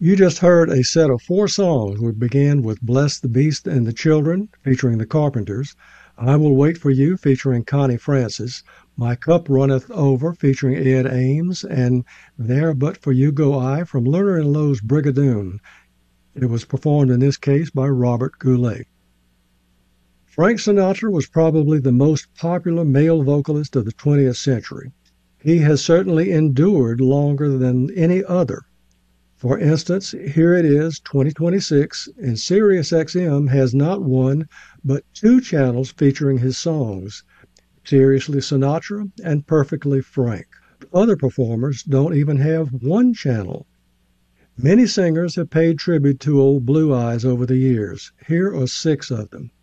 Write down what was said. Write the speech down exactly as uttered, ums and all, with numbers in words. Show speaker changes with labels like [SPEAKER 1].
[SPEAKER 1] You just heard a set of four songs. We began with Bless the Beast and the Children, featuring the Carpenters, I Will Wait for You, featuring Connie Francis, My Cup Runneth Over, featuring Ed Ames, and There But For You Go I from Lerner and Loewe's Brigadoon. It was performed in this case by Robert Goulet. Frank Sinatra was probably the most popular male vocalist of the twentieth century. He has certainly endured longer than any other. For instance, here it is, twenty twenty-six, and Sirius X M has not one, but two channels featuring his songs, Seriously Sinatra and Perfectly Frank. Other performers don't even have one channel. Many singers have paid tribute to Old Blue Eyes over the years. Here are six of them.